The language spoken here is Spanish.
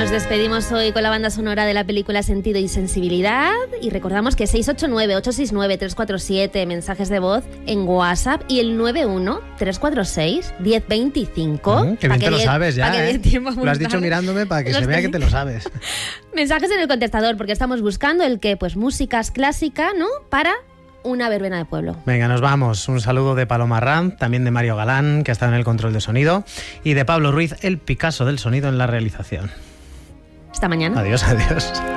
Nos despedimos hoy con la banda sonora de la película Sentido y Sensibilidad y recordamos que 689-869-347 mensajes de voz en WhatsApp y el 91-346-1025. Que bien te lo sabes ya, ¿eh? Lo has dicho mirándome para que se vea que te lo sabes. Mensajes en el contestador porque estamos buscando el que, pues músicas clásica, ¿no? Para una verbena de pueblo. Venga, nos vamos. Un saludo de Paloma Ranz, también de Mario Galán, que ha estado en el control de sonido, y de Pablo Ruiz, el Picasso del sonido en la realización. Hasta mañana. Adiós, adiós.